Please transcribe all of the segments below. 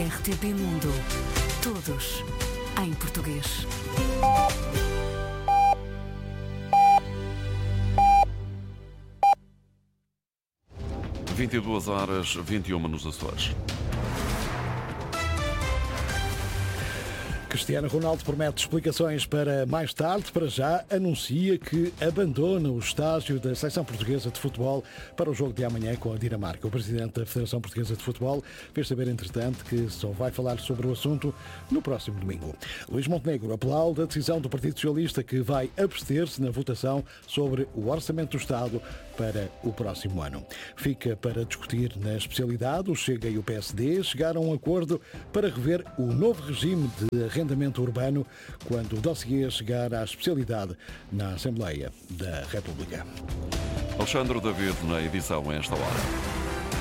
RTP Mundo. Todos em português. Às 22h21 nos Açores. Cristiano Ronaldo promete explicações para mais tarde. Para já, anuncia que abandona o estágio da Seleção Portuguesa de Futebol para o jogo de amanhã com a Dinamarca. O presidente da Federação Portuguesa de Futebol fez saber, entretanto, que só vai falar sobre o assunto no próximo domingo. Luís Montenegro aplaude a decisão do Partido Socialista, que vai abster-se na votação sobre o Orçamento do Estado para o próximo ano. Fica para discutir na especialidade. O Chega e o PSD chegaram a um acordo para rever o novo regime de arrendamento urbano quando o dossiê chegar à especialidade na Assembleia da República. Alexandre David na edição a esta hora.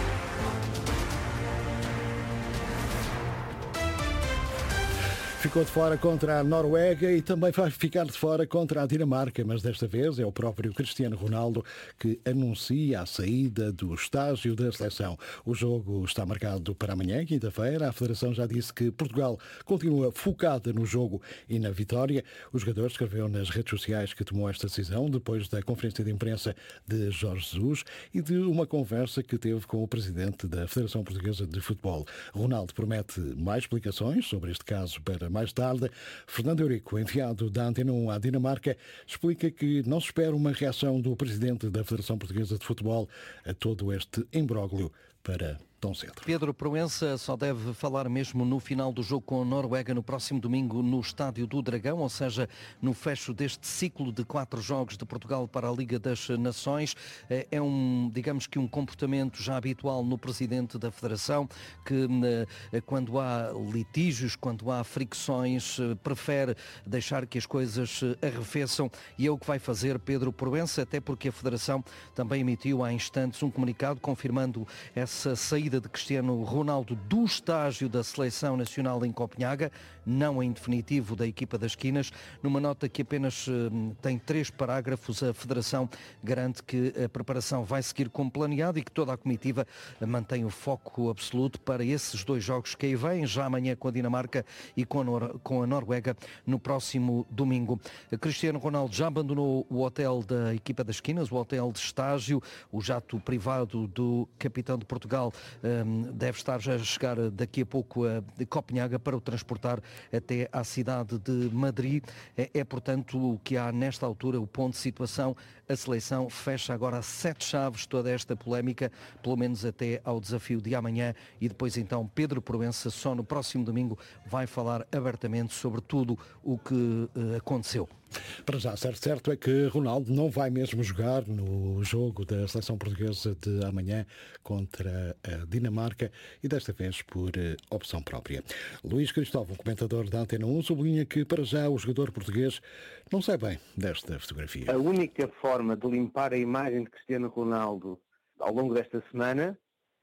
Ficou de fora contra a Noruega e também vai ficar de fora contra a Dinamarca, mas desta vez é o próprio Cristiano Ronaldo que anuncia a saída do estágio da seleção. O jogo está marcado para amanhã, quinta-feira. A Federação já disse que Portugal continua focada no jogo e na vitória. O jogador escreveu nas redes sociais que tomou esta decisão depois da conferência de imprensa de Jorge Jesus e de uma conversa que teve com o presidente da Federação Portuguesa de Futebol. Ronaldo promete mais explicações sobre este caso para mais tarde. Fernando Eurico, enviado da Antena 1 à Dinamarca, explica que não se espera uma reação do presidente da Federação Portuguesa de Futebol a todo este imbróglio para tão cedo. Pedro Proença só deve falar mesmo no final do jogo com a Noruega no próximo domingo no Estádio do Dragão, ou seja, no fecho deste ciclo de 4 jogos de Portugal para a Liga das Nações. É digamos que um comportamento já habitual no presidente da Federação, que quando há litígios, quando há fricções, prefere deixar que as coisas arrefeçam, e é o que vai fazer Pedro Proença, até porque a Federação também emitiu há instantes um comunicado confirmando essa saída de Cristiano Ronaldo do estágio da Seleção Nacional em Copenhaga, não em definitivo da equipa das Quinas. Numa nota que apenas tem 3 parágrafos, a Federação garante que a preparação vai seguir como planeado e que toda a comitiva mantém o foco absoluto para esses 2 jogos que aí vêm, já amanhã com a Dinamarca e com a Noruega no próximo domingo. Cristiano Ronaldo já abandonou o hotel da equipa das Quinas, o hotel de estágio. O jato privado do capitão de Portugal deve estar já a chegar daqui a pouco a Copenhaga para o transportar até à cidade de Madrid. Portanto, o que há nesta altura, o ponto de situação. A seleção fecha agora a 7 chaves toda esta polémica, pelo menos até ao desafio de amanhã, e depois então Pedro Proença só no próximo domingo vai falar abertamente sobre tudo o que aconteceu. Para já, certo é que Ronaldo não vai mesmo jogar no jogo da Seleção Portuguesa de amanhã contra a Dinamarca, e desta vez por opção própria. Luís Cristóvão, comentador da Antena 1, sublinha que para já o jogador português não sai bem desta fotografia. A única forma de limpar a imagem de Cristiano Ronaldo ao longo desta semana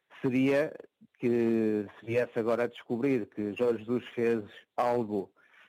seria que se viesse agora a descobrir que Jorge Jesus fez algo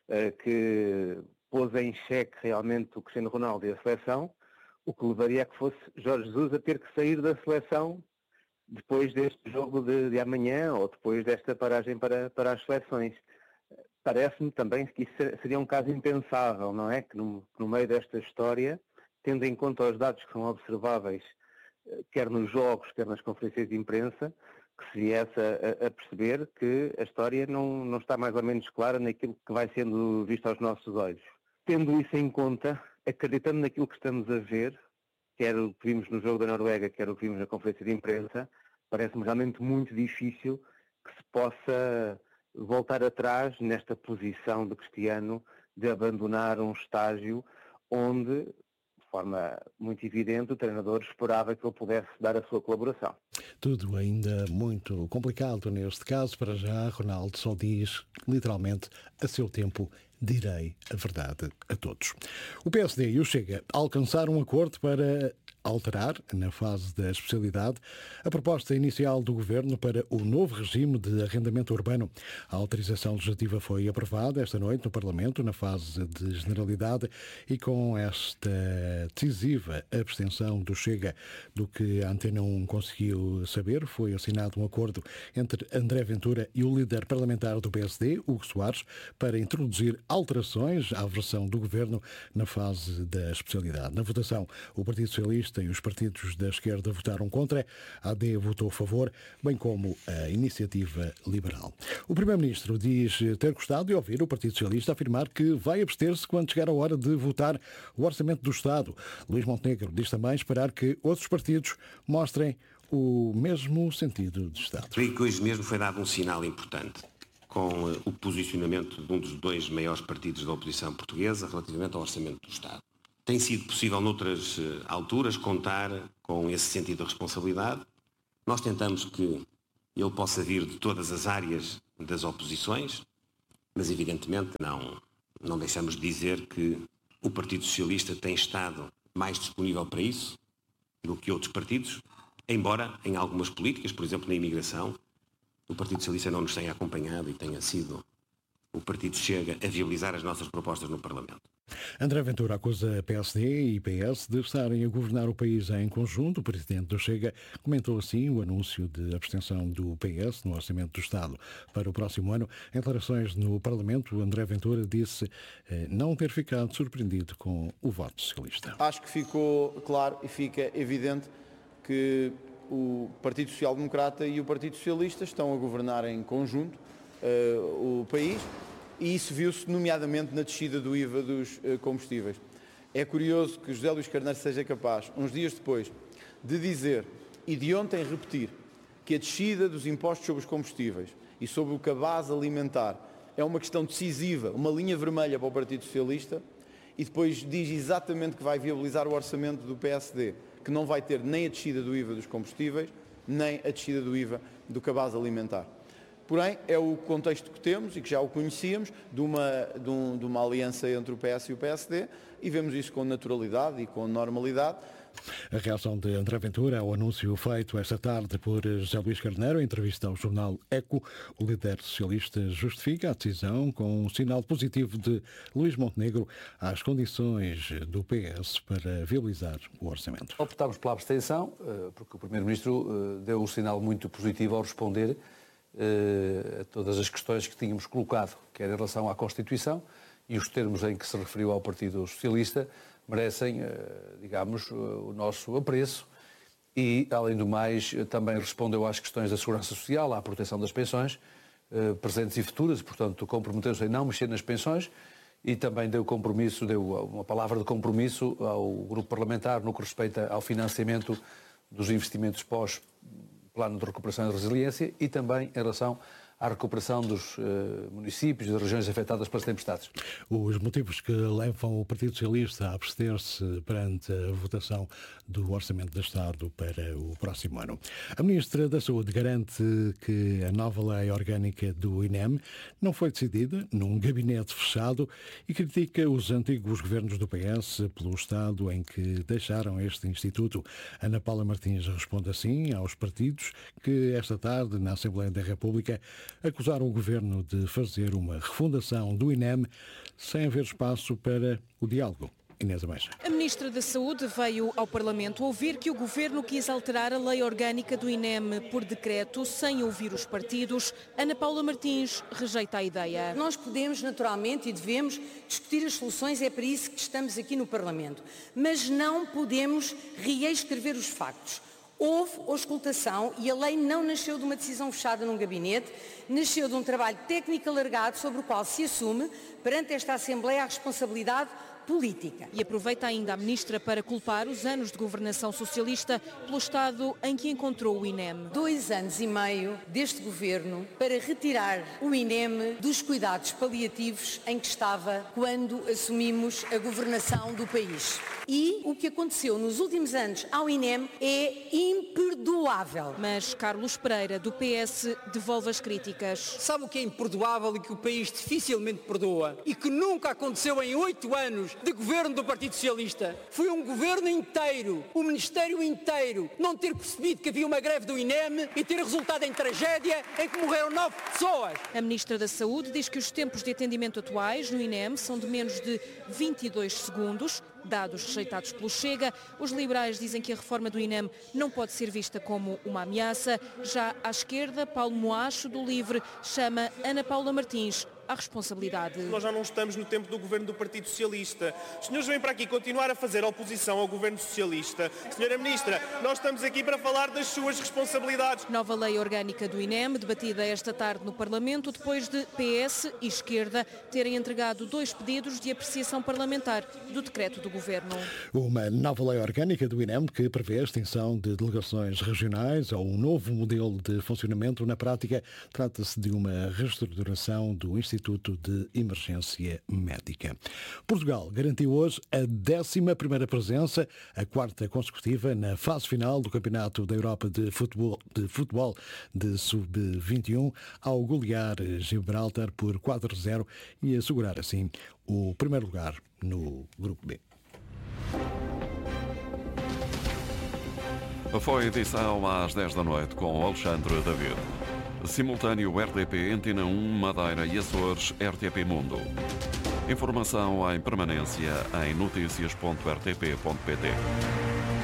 que pôs em xeque realmente o Cristiano Ronaldo e a seleção, o que levaria a que fosse Jorge Jesus a ter que sair da seleção depois deste jogo de amanhã ou depois desta paragem para as seleções. Parece-me também que isso seria um caso impensável, não é? Que no meio desta história, tendo em conta os dados que são observáveis, quer nos jogos, quer nas conferências de imprensa, que se viesse a perceber que a história não está mais ou menos clara naquilo que vai sendo visto aos nossos olhos. Tendo isso em conta, acreditando naquilo que estamos a ver, quer o que vimos no jogo da Noruega, quer o que vimos na conferência de imprensa, parece-me realmente muito difícil que se possa voltar atrás nesta posição de Cristiano de abandonar um estágio onde, de forma muito evidente, o treinador esperava que ele pudesse dar a sua colaboração. Tudo ainda muito complicado neste caso. Para já, Ronaldo só diz, literalmente, a seu tempo direi a verdade a todos. O PSD e o Chega alcançaram um acordo para alterar, na fase da especialidade, a proposta inicial do Governo para o novo regime de arrendamento urbano. A autorização legislativa foi aprovada esta noite no Parlamento, na fase de generalidade, e com esta decisiva abstenção do Chega. Do que a Antena 1 conseguiu saber, foi assinado um acordo entre André Ventura e o líder parlamentar do PSD, Hugo Soares, para introduzir alterações à versão do Governo na fase da especialidade. Na votação, o Partido Socialista e os partidos da esquerda votaram contra, a AD votou a favor, bem como a Iniciativa Liberal. O Primeiro-Ministro diz ter gostado de ouvir o Partido Socialista afirmar que vai abster-se quando chegar a hora de votar o Orçamento do Estado. Luís Montenegro diz também esperar que outros partidos mostrem o mesmo sentido de Estado. Creio que hoje mesmo foi dado um sinal importante com o posicionamento de um dos dois maiores partidos da oposição portuguesa relativamente ao Orçamento do Estado. Tem sido possível, noutras alturas, contar com esse sentido de responsabilidade. Nós tentamos que ele possa vir de todas as áreas das oposições, mas evidentemente não deixamos de dizer que o Partido Socialista tem estado mais disponível para isso do que outros partidos, embora em algumas políticas, por exemplo na imigração, o Partido Socialista não nos tenha acompanhado e tenha sido o Partido Chega a viabilizar as nossas propostas no Parlamento. André Ventura acusa PSD e PS de estarem a governar o país em conjunto. O presidente do Chega comentou assim o anúncio de abstenção do PS no Orçamento do Estado para o próximo ano. Em declarações no Parlamento, André Ventura disse não ter ficado surpreendido com o voto socialista. Acho que ficou claro e fica evidente que o Partido Social Democrata e o Partido Socialista estão a governar em conjunto o país. E isso viu-se nomeadamente na descida do IVA dos combustíveis. É curioso que José Luís Carneiro seja capaz, uns dias depois, de dizer e de ontem repetir que a descida dos impostos sobre os combustíveis e sobre o cabaz alimentar é uma questão decisiva, uma linha vermelha para o Partido Socialista, e depois diz exatamente que vai viabilizar o orçamento do PSD, que não vai ter nem a descida do IVA dos combustíveis, nem a descida do IVA do cabaz alimentar. Porém, é o contexto que temos e que já o conhecíamos, de uma aliança entre o PS e o PSD, e vemos isso com naturalidade e com normalidade. A reação de André Ventura ao anúncio feito esta tarde por José Luís Carneiro, em entrevista ao jornal Eco, o líder socialista justifica a decisão com um sinal positivo de Luís Montenegro às condições do PS para viabilizar o orçamento. Optámos pela abstenção, porque o Primeiro-Ministro deu um sinal muito positivo ao responder a todas as questões que tínhamos colocado, quer em relação à Constituição e os termos em que se referiu ao Partido Socialista, merecem, digamos, o nosso apreço e, além do mais, também respondeu às questões da segurança social, à proteção das pensões, presentes e futuras, portanto, comprometeu-se em não mexer nas pensões e também deu uma palavra de compromisso ao grupo parlamentar no que respeita ao financiamento dos investimentos pós-plano de recuperação e resiliência e também em relação à recuperação dos municípios e das regiões afetadas pelas tempestades. Os motivos que levam o Partido Socialista a abster-se perante a votação do Orçamento do Estado para o próximo ano. A Ministra da Saúde garante que a nova lei orgânica do INEM não foi decidida num gabinete fechado e critica os antigos governos do PS pelo estado em que deixaram este instituto. Ana Paula Martins responde assim aos partidos que esta tarde, na Assembleia da República, acusaram o Governo de fazer uma refundação do INEM sem haver espaço para o diálogo. Inês Ameixa. A Ministra da Saúde veio ao Parlamento ouvir que o Governo quis alterar a lei orgânica do INEM por decreto, sem ouvir os partidos. Ana Paula Martins rejeita a ideia. Nós podemos, naturalmente, e devemos discutir as soluções, é para isso que estamos aqui no Parlamento. Mas não podemos reescrever os factos. Houve auscultação e a lei não nasceu de uma decisão fechada num gabinete, nasceu de um trabalho técnico alargado sobre o qual se assume, perante esta Assembleia, a responsabilidade política. E aproveita ainda a Ministra para culpar os anos de governação socialista pelo estado em que encontrou o INEM. 2 anos e meio deste Governo para retirar o INEM dos cuidados paliativos em que estava quando assumimos a governação do país. E o que aconteceu nos últimos anos ao INEM é imperdoável. Mas Carlos Pereira, do PS, devolve as críticas. Sabe o que é imperdoável e que o país dificilmente perdoa? E que nunca aconteceu em 8 anos de governo do Partido Socialista? Foi um governo inteiro, o Ministério inteiro, não ter percebido que havia uma greve do INEM e ter resultado em tragédia em que morreram 9 pessoas. A Ministra da Saúde diz que os tempos de atendimento atuais no INEM são de menos de 22 segundos, dados rejeitados pelo Chega. Os liberais dizem que a reforma do INEM não pode ser vista como uma ameaça. Já à esquerda, Paulo Moacho, do LIVRE, chama Ana Paula Martins à responsabilidade. Nós já não estamos no tempo do governo do Partido Socialista. Os senhores vêm para aqui continuar a fazer oposição ao governo socialista. Senhora Ministra, nós estamos aqui para falar das suas responsabilidades. Nova lei orgânica do INEM, debatida esta tarde no Parlamento, depois de PS e esquerda terem entregado 2 pedidos de apreciação parlamentar do decreto do governo. Uma nova lei orgânica do INEM que prevê a extinção de delegações regionais ou um novo modelo de funcionamento. Na prática, trata-se de uma reestruturação do Instituto de Emergência Médica. Portugal garantiu hoje a 11ª presença, a 4ª consecutiva, na fase final do Campeonato da Europa de Futebol de Sub-21, ao golear Gibraltar por 4-0 e assegurar assim o primeiro lugar no Grupo B. Foi a edição às 10 da noite com Alexandre David. Simultâneo RTP, Antena 1, Madeira e Açores, RTP Mundo. Informação em permanência em noticias.rtp.pt.